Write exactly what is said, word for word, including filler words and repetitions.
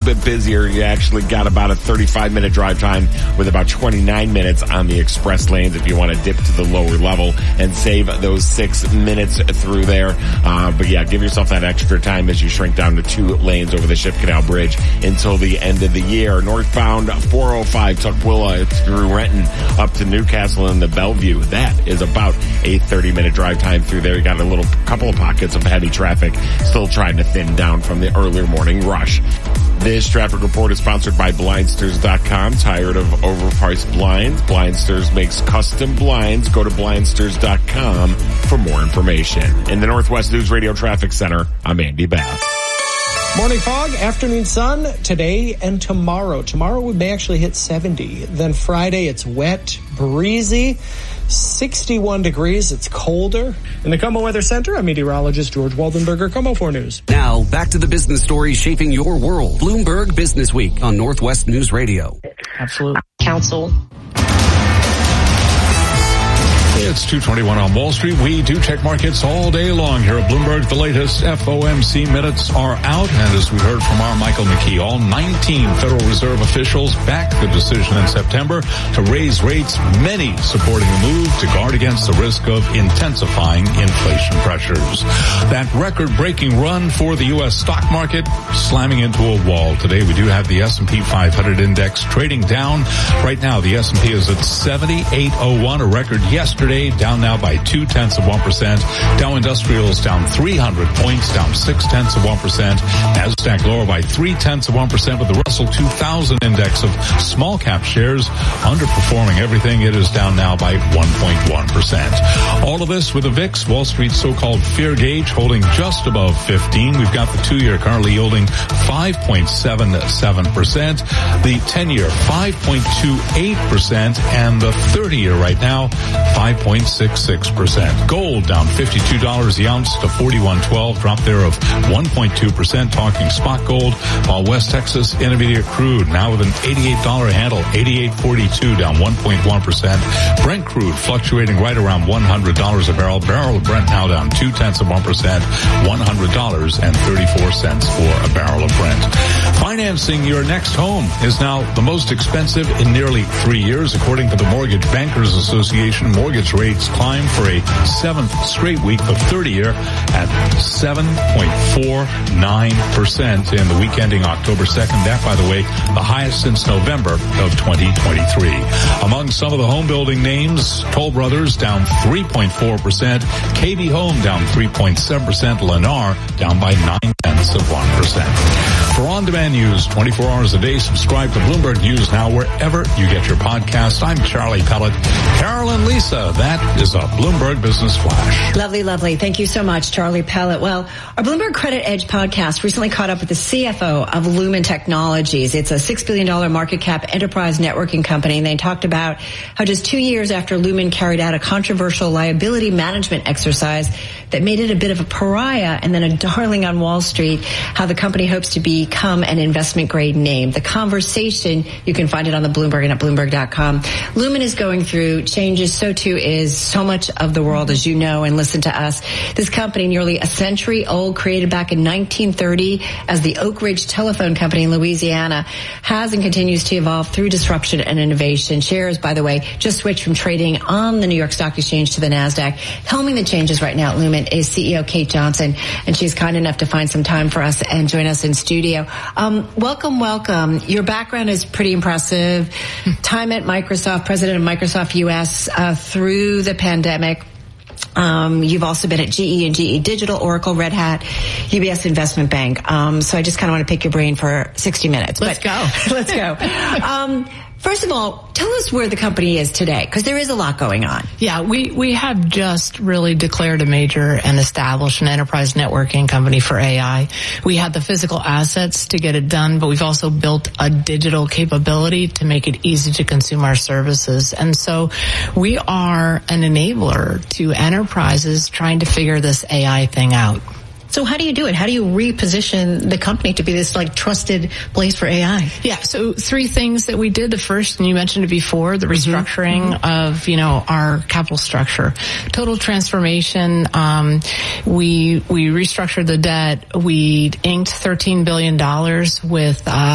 bit busier. You actually got about a thirty-five minute drive time with about twenty-nine minutes on the express lanes if you want to dip to the lower level and save those six minutes through there. Uh, but yeah, give yourself that extra time as you shrink down to two lanes over the Ship Canal Bridge until the end of the year. Northbound four oh five Tukwila through Renton up to Newcastle and the Bellevue. That is about a thirty minute drive time through there. You got a little couple of pockets of heavy traffic still trying to thin down from the earlier morning rush. This traffic report is sponsored by Blindsters dot com. Tired of overpriced blinds? Blindsters makes custom blinds. Go to Blindsters dot com for more information. In the Northwest News Radio Traffic Center, I'm Andy Bath. Morning fog, afternoon sun, today and tomorrow. Tomorrow we may actually hit seventy. Then Friday it's wet, breezy, sixty-one degrees. It's colder. In the KOMO Weather Center, I'm meteorologist George Waldenberger, KOMO four News. Now, back to the business stories shaping your world. Bloomberg Business Week on Northwest News Radio. Absolutely. Council. It's two twenty-one on Wall Street. We do check markets all day long here at Bloomberg. The latest F O M C minutes are out. And as we heard from our Michael McKee, all nineteen Federal Reserve officials backed the decision in September to raise rates, many supporting the move to guard against the risk of intensifying inflation pressures. That record-breaking run for the U S stock market slamming into a wall today. We do have the S and P five hundred index trading down. Right now, the S and P is at seventy-eight oh one, a record yesterday. Down now by two tenths of one percent. Dow Industrials down three hundred points, down six tenths of one percent. Nasdaq lower by three tenths of one percent, with the Russell two thousand index of small cap shares underperforming everything. It is down now by one point one percent. All of this with the V I X, Wall Street's so-called fear gauge, holding just above fifteen. We've got the two-year currently yielding five point seven seven percent. The ten-year five point two eight percent, and the thirty-year right now five point six six percent. Gold down fifty-two dollars the ounce to forty-one twelve, drop there of one point two percent, talking spot gold, while West Texas Intermediate crude now with an eighty-eight dollars handle, eighty-eight forty-two, down one point one percent. Brent crude fluctuating right around one hundred dollars a barrel. Barrel of Brent now down two tenths of one percent, one hundred dollars and thirty-four cents for a barrel of Brent. Financing your next home is now the most expensive in nearly three years, according to the Mortgage Bankers Association. Mortgage rates climbed for a seventh straight week, the thirty-year at seven point four nine percent in the week ending October second. That, by the way, the highest since November of twenty twenty-three. Among some of the home building names, Toll Brothers down three point four percent, K B Home down three point seven percent, Lennar down by nine tenths of one percent. For on-demand news twenty-four hours a day, subscribe to Bloomberg News Now wherever you get your podcast. I'm Charlie Pellet. Carolyn Lisa, that is a Bloomberg Business Flash. Lovely, lovely. Thank you so much, Charlie Pellet. Well, our Bloomberg Credit Edge podcast recently caught up with the C F O of Lumen Technologies. It's a six billion dollars market cap enterprise networking company, and they talked about how just two years after Lumen carried out a controversial liability management exercise that made it a bit of a pariah and then a darling on Wall Street, how the company hopes to become an investment grade name. The conversation, you can find it on the Bloomberg and at Bloomberg dot com. Lumen is going through changes. So too is so much of the world, as you know, and listen to us. This company, nearly a century old, created back in nineteen thirty as the Oak Ridge Telephone Company in Louisiana, has and continues to evolve through disruption and innovation. Shares, by the way, just switched from trading on the New York Stock Exchange to the NASDAQ. Helming the changes right now at Lumen is C E O Kate Johnson, and she's kind enough to find some time for us and join us in studio. Um, welcome, welcome. Your background is pretty impressive. Time at Microsoft, president of Microsoft U S uh, through the pandemic. Um, you've also been at G E and G E Digital, Oracle, Red Hat, U B S Investment Bank. Um, so I just kind of want to pick your brain for sixty minutes. Let's but, go. Let's go. Um, First of all, tell us where the company is today, because there is a lot going on. Yeah, we, we have just really declared a major and established an enterprise networking company for A I. We had the physical assets to get it done, but we've also built a digital capability to make it easy to consume our services. And so we are an enabler to enterprises trying to figure this A I thing out. So how do you do it? How do you reposition the company to be this like trusted place for A I? Yeah, so three things that we did. The first, and you mentioned it before, the restructuring mm-hmm. of, you know, our capital structure. Total transformation. Um, we, we restructured the debt. We inked thirteen billion dollars with, uh,